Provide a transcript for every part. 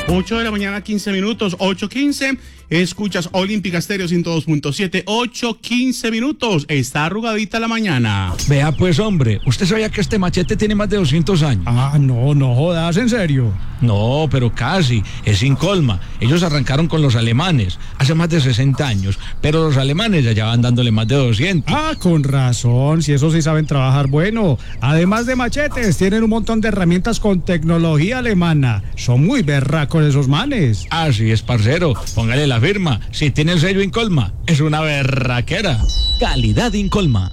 8 de la mañana, 15 minutos, 8:15. Escuchas Olímpica Estéreo 102.7, 8:15 minutos. Está arrugadita la mañana. Vea pues, hombre, ¿usted sabía que este machete tiene más de 200 años? Ah, no jodas, ¿en serio? No, pero casi, es Incolma. Ellos arrancaron con los alemanes hace más de 60 años, pero los alemanes ya van dándole más de 200. Ah, con razón, si eso sí saben trabajar bueno. Además de machetes, tienen un montón de herramientas con tecnología alemana. Son muy berracos esos manes. Así es, parcero, póngale la firma. Si tiene el sello Incolma, es una berraquera. Calidad Incolma.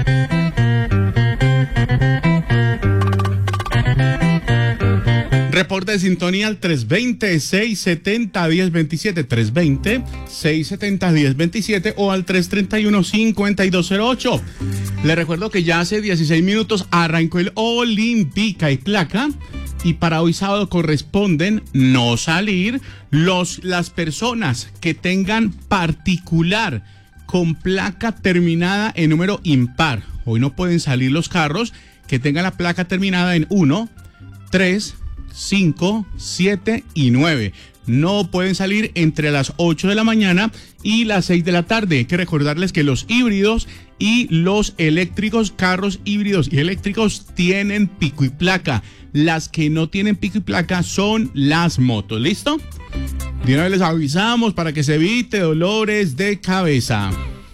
Reporte de sintonía al 320-670-1027, 320-670-1027 o al 331-5208. Le recuerdo que ya hace 16 minutos arrancó el Olímpica y Placa y para hoy sábado corresponden no salir las personas que tengan particular con placa terminada en número impar. Hoy no pueden salir los carros que tengan la placa terminada en 1, 3, 5, 7 y 9. No pueden salir entre las 8 de la mañana y las 6 de la tarde. Hay que recordarles que los híbridos y los eléctricos, carros híbridos y eléctricos tienen pico y placa. Las que no tienen pico y placa son las motos. ¿Listo? De una vez les avisamos para que se evite dolores de cabeza.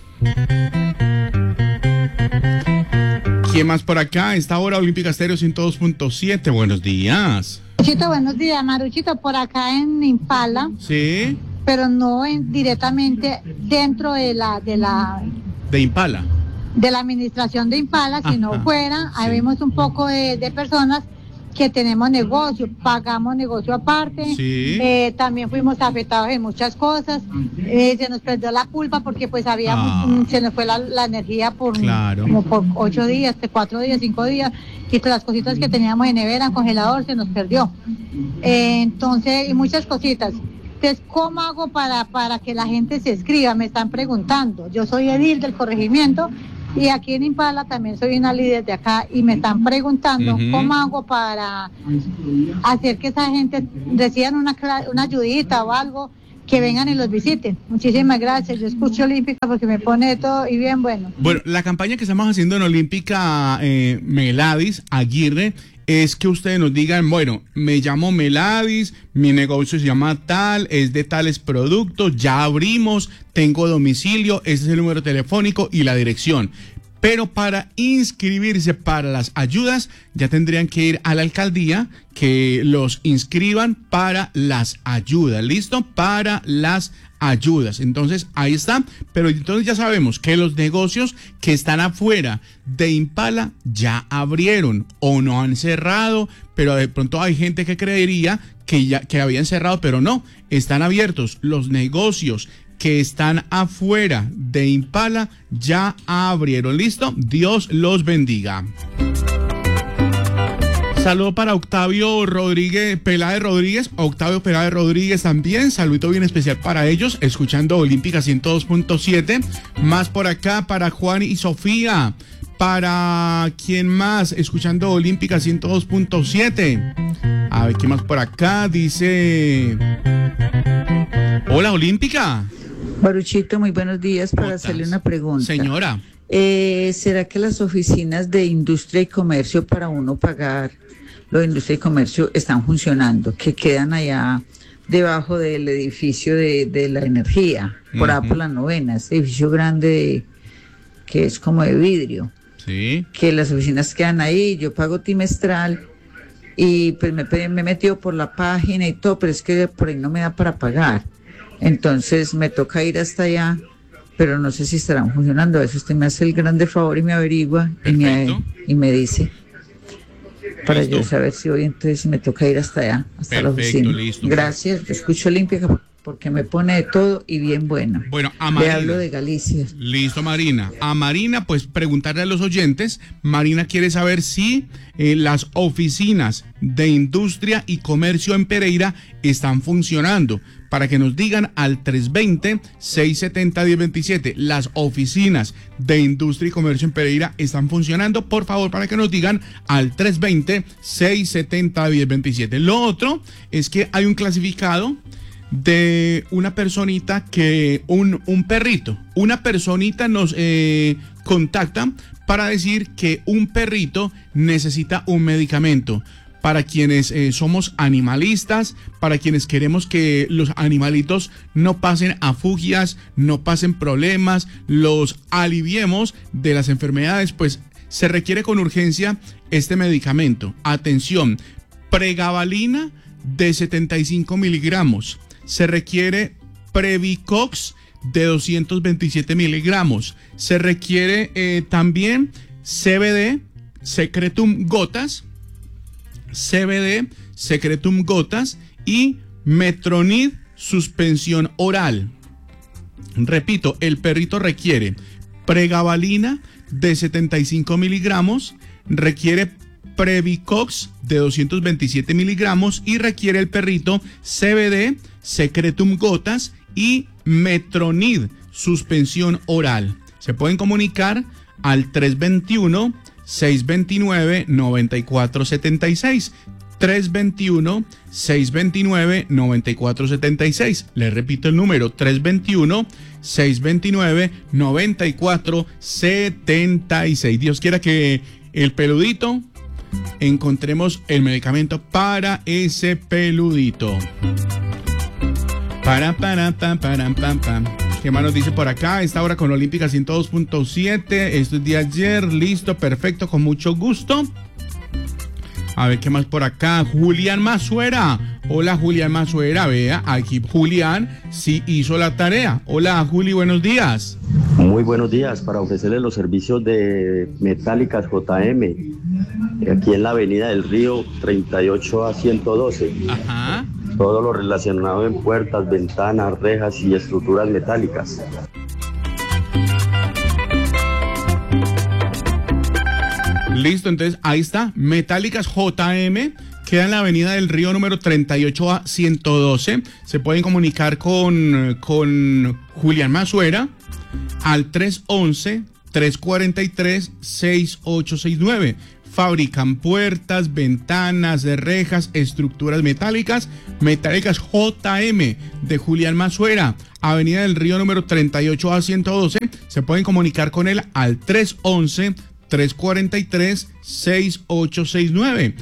¿Quién más por acá? Esta hora Olímpica Estéreo 102.7. Buenos días. Maruchito, buenos días, Maruchito, por acá en Impala. Sí. Pero no directamente dentro de Impala. De la administración de Impala, sino fuera. Ahí vemos un poco de personas que tenemos negocio, pagamos negocio aparte. Sí. También fuimos afectados en muchas cosas. Se nos perdió la pulpa porque pues se nos fue la energía como por 8 días, 4 días, 5 días. Y todas las cositas que teníamos en nevera, en congelador, se nos perdió. Entonces, y muchas cositas. Entonces, ¿cómo hago para que la gente se escriba? Me están preguntando. Yo soy edil del corregimiento y aquí en Impala también soy una líder de acá y me están preguntando cómo hago para hacer que esa gente reciban una ayudita o algo, que vengan y los visiten. Muchísimas gracias. Yo escucho Olímpica porque me pone todo y bien bueno. Bueno, la campaña que estamos haciendo en Olímpica Meladis Aguirre es que ustedes nos digan, bueno, me llamo Meladis, mi negocio se llama tal, es de tales productos, ya abrimos, tengo domicilio, ese es el número telefónico y la dirección. Pero para inscribirse para las ayudas ya tendrían que ir a la alcaldía que los inscriban para las ayudas, ¿listo? Para las ayudas. Entonces, ahí está. Pero entonces ya sabemos que los negocios que están afuera de Impala ya abrieron o no han cerrado, pero de pronto hay gente que creería que habían cerrado, pero no, están abiertos. Los negocios que están afuera de Impala ya abrieron. ¿Listo? Dios los bendiga. Saludo para Octavio Rodríguez, Peláez Rodríguez, Octavio Peláez Rodríguez también, saludito bien especial para ellos, escuchando Olímpica 102.7, más por acá para Juan y Sofía, para quién más, escuchando Olímpica 102.7, a ver, ¿quién más por acá? Dice, hola Olímpica. Maruchito, muy buenos días, para hacerle una pregunta. Señora. ¿Será que las oficinas de industria y comercio para uno pagar lo de industria y comercio están funcionando? Que quedan allá debajo del edificio de la energía, por ahí por la Novena, ese edificio grande que es como de vidrio. Sí. Que las oficinas quedan ahí, yo pago trimestral y pues me he metido por la página y todo, pero es que por ahí no me da para pagar. Entonces me toca ir hasta allá, pero no sé si estarán funcionando. A veces usted me hace el grande favor y me averigua y me dice, para yo saber si hoy entonces me toca ir hasta allá, hasta la oficina. Listo. Gracias, yo escucho Olímpica. porque me pone de todo y bien bueno. Bueno, a Le Marina. hablo de Galicia. Listo, Marina. A Marina, pues preguntarle a los oyentes. Marina quiere saber si las oficinas de industria y comercio en Pereira están funcionando. Para que nos digan al 320-670-1027. Las oficinas de industria y comercio en Pereira están funcionando. Por favor, para que nos digan al 320-670-1027. Lo otro es que hay un clasificado de una personita que, un perrito, una personita nos contacta para decir que un perrito necesita un medicamento. Para quienes somos animalistas, para quienes queremos que los animalitos no pasen afugias, no pasen problemas, los aliviemos de las enfermedades, pues se requiere con urgencia este medicamento. Atención, pregabalina de 75 miligramos. Se requiere Previcox de 227 miligramos. Se requiere también CBD, Secretum Gotas, y Metronid suspensión oral. Repito, el perrito requiere pregabalina de 75 miligramos, requiere Previcox de 227 miligramos y requiere el perrito CBD, Secretum Gotas y Metronid suspensión oral. Se pueden comunicar al 321-629-9476. 321-629-9476. Les repito el número, 321-629-9476. Dios quiera que el peludito encontremos el medicamento para ese peludito. Pam. ¿Qué más nos dice por acá? Esta hora con Olímpica 102.7. Esto es de ayer. Listo, perfecto, con mucho gusto. A ver, ¿qué más por acá? Julián Mazuera. Hola, Julián Mazuera. Vea, aquí Julián sí hizo la tarea. Hola, Juli, buenos días. Muy buenos días, para ofrecerles los servicios de Metálicas JM, aquí en la Avenida del Río 38 a 112. Ajá. Todo lo relacionado en puertas, ventanas, rejas y estructuras metálicas. Listo, entonces ahí está, Metálicas JM, queda en la Avenida del Río número 38 a 112. Se pueden comunicar con Julián Mazuera al 311-343-6869. Fabrican puertas, ventanas, rejas, estructuras metálicas. Metálicas JM de Julián Mazuera, Avenida del Río número 38 a 112. Se pueden comunicar con él al 311-343-6869.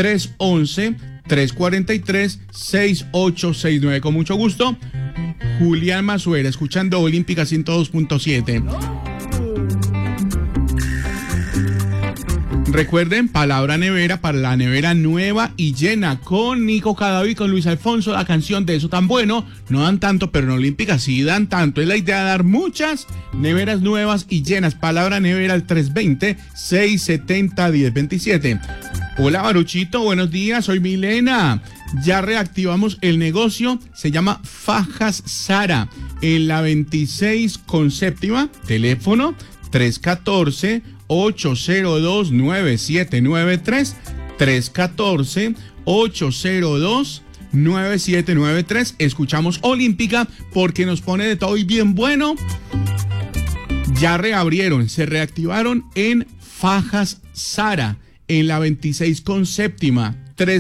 311-343-6869. Con mucho gusto, Julián Mazuera, escuchando Olímpica 102.7. Recuerden, palabra nevera para la nevera nueva y llena, con Nico Cadavid y con Luis Alfonso. La canción de Eso Tan Bueno. No dan tanto, pero en Olímpica sí dan tanto. Es la idea de dar muchas neveras nuevas y llenas. Palabra nevera al 320-670-1027. Hola, Baruchito, buenos días, soy Milena. Ya reactivamos el negocio, se llama Fajas Sara, en la 26 con séptima, teléfono 314-802-9793, 314-802-9793. Escuchamos Olímpica porque nos pone de todo y bien bueno. Ya reabrieron, se reactivaron en Fajas Sara, en la 26 con séptima,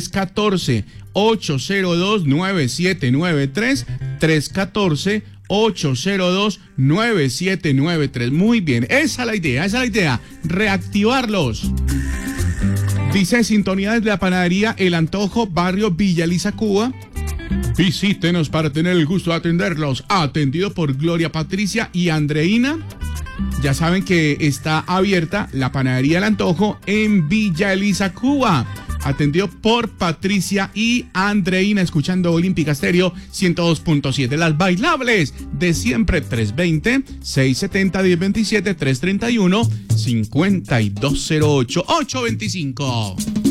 314-802-9793, 314-802-9793. Muy bien, esa es la idea, reactivarlos. Dice sintonía desde la panadería El Antojo, barrio Villa Elisa, Cuba. Visítenos para tener el gusto de atenderlos. Atendido por Gloria Patricia y Andreina. Ya saben que está abierta la panadería El Antojo en Villa Elisa, Cuba. Atendido por Patricia y Andreina, escuchando Olímpica Estéreo 102.7. Las bailables de siempre, 320-670-1027, 331-5208, 825.